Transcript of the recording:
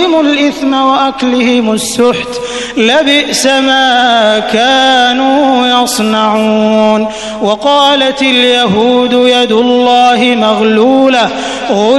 الإثم وأكلهم السحت لبئس ما كانوا يصنعون. وقالت اليهود يد الله مغلولة